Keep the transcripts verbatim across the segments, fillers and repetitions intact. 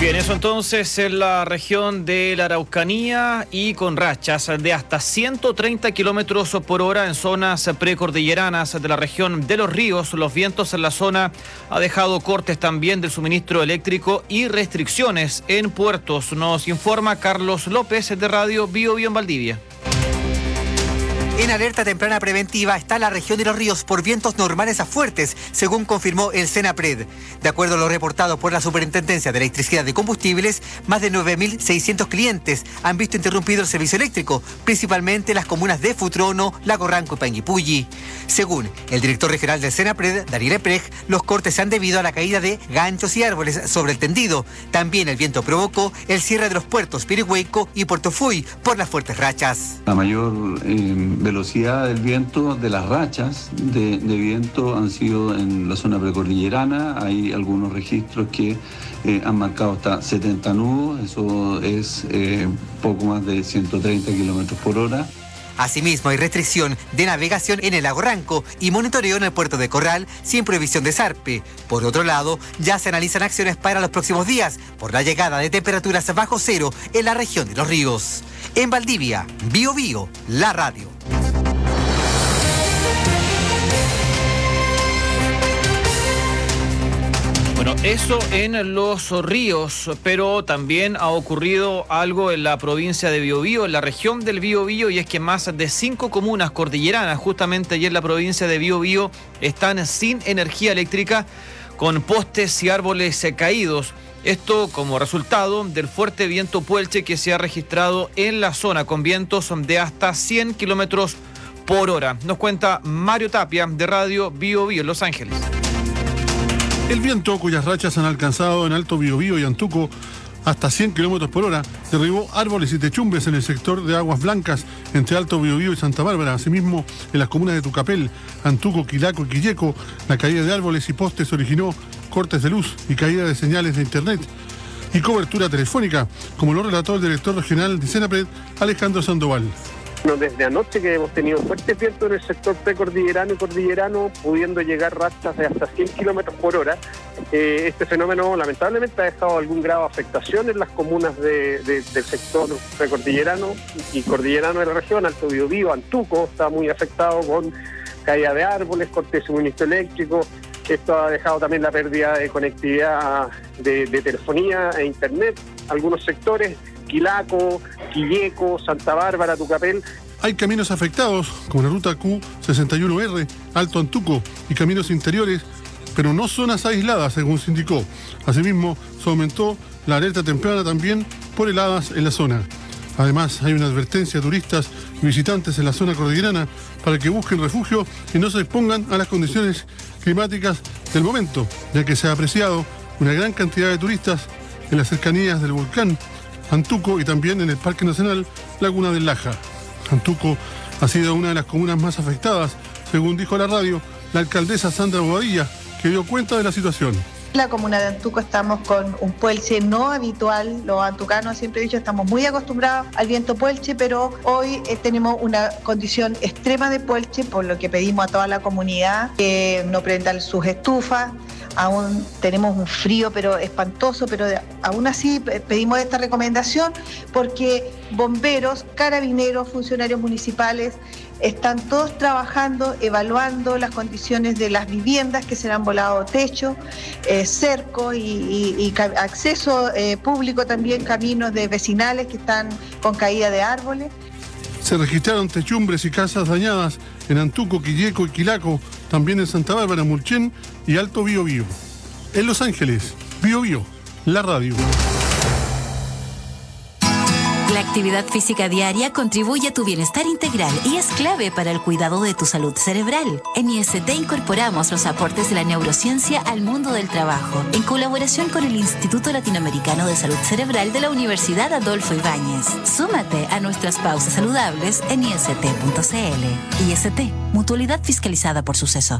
Bien, eso entonces en la región de la Araucanía y con rachas de hasta ciento treinta kilómetros por hora en zonas precordilleranas de la región de Los Ríos. Los vientos en la zona ha dejado cortes también del suministro eléctrico y restricciones en puertos. Nos informa Carlos López de Radio Bio Bio en Valdivia. En alerta temprana preventiva está la región de Los Ríos por vientos normales a fuertes, según confirmó el Senapred. De acuerdo a lo reportado por la Superintendencia de Electricidad y Combustibles, más de nueve mil seiscientos clientes han visto interrumpido el servicio eléctrico, principalmente las comunas de Futrono, Lago Ranco y Panguipulli. Según el director regional del Senapred, Daniel Eprej, los cortes se han debido a la caída de ganchos y árboles sobre el tendido. También el viento provocó el cierre de los puertos Pirihueco y Puerto Fuy por las fuertes rachas. La mayor eh, velocidad del viento, de las rachas de, de viento han sido en la zona precordillerana. Hay algunos registros que eh, han marcado hasta setenta nudos, eso es eh, poco más de ciento treinta kilómetros por hora. Asimismo, hay restricción de navegación en el Lago Ranco y monitoreo en el puerto de Corral sin prohibición de zarpe. Por otro lado, ya se analizan acciones para los próximos días por la llegada de temperaturas bajo cero en la región de Los Ríos. En Valdivia, Bio Bio, la radio. Bueno, eso en Los Ríos, pero también ha ocurrido algo en la provincia de Biobío, en la región del Biobío, y es que más de cinco comunas cordilleranas, justamente allí en la provincia de Biobío, están sin energía eléctrica, con postes y árboles caídos. Esto como resultado del fuerte viento puelche que se ha registrado en la zona, con vientos de hasta cien kilómetros por hora. Nos cuenta Mario Tapia de Radio Bio Bio en Los Ángeles. El viento, cuyas rachas han alcanzado en Alto Biobío y Antuco hasta cien kilómetros por hora, derribó árboles y techumbres en el sector de Aguas Blancas entre Alto Biobío y Santa Bárbara. Asimismo, en las comunas de Tucapel, Antuco, Quilaco y Quilleco, la caída de árboles y postes originó cortes de luz y caída de señales de internet y cobertura telefónica, como lo relató el director regional de Senapred, Alejandro Sandoval. Bueno, desde anoche que hemos tenido fuertes vientos en el sector precordillerano y cordillerano, pudiendo llegar rachas de hasta cien kilómetros por hora. Eh, este fenómeno lamentablemente ha dejado algún grado de afectación en las comunas de, de, del sector precordillerano y cordillerano de la región. Alto Biobío, Antuco está muy afectado con caída de árboles, corte de suministro eléctrico. Esto ha dejado también la pérdida de conectividad de, de telefonía e internet. Algunos sectores, Quilaco, Quilleco, Santa Bárbara, Tucapel. Hay caminos afectados, como la ruta Q sesenta y uno R, Alto Antuco, y caminos interiores, pero no zonas aisladas, según se indicó. Asimismo, se aumentó la alerta temprana también por heladas en la zona. Además, hay una advertencia a turistas y visitantes en la zona cordillerana para que busquen refugio y no se expongan a las condiciones climáticas del momento, ya que se ha apreciado una gran cantidad de turistas en las cercanías del volcán Antuco y también en el Parque Nacional Laguna del Laja. Antuco ha sido una de las comunas más afectadas, según dijo a la radio la alcaldesa Sandra Bobadilla, que dio cuenta de la situación. En la comuna de Antuco estamos con un puelche no habitual. Los antucanos, siempre he dicho, estamos muy acostumbrados al viento puelche, pero hoy eh, tenemos una condición extrema de puelche, por lo que pedimos a toda la comunidad que no prendan sus estufas. Aún tenemos un frío pero espantoso, pero de, aún así pedimos esta recomendación porque bomberos, carabineros, funcionarios municipales están todos trabajando, evaluando las condiciones de las viviendas que se le han volado techo, eh, cerco y, y, y ca- acceso eh, público también, caminos de vecinales que están con caída de árboles. Se registraron techumbres y casas dañadas en Antuco, Quilleco y Quilaco, también en Santa Bárbara, Mulchen y Alto Biobío. En Los Ángeles, Bio Bio, la radio. La actividad física diaria contribuye a tu bienestar integral y es clave para el cuidado de tu salud cerebral. En I S T incorporamos los aportes de la neurociencia al mundo del trabajo, en colaboración con el Instituto Latinoamericano de Salud Cerebral de la Universidad Adolfo Ibáñez. Súmate a nuestras pausas saludables en I S T punto C L. I S T, mutualidad fiscalizada por Suceso.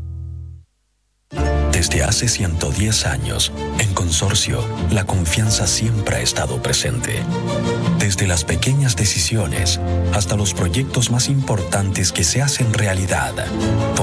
Desde hace ciento diez años, en Consorcio, la confianza siempre ha estado presente. Desde las pequeñas decisiones hasta los proyectos más importantes que se hacen realidad.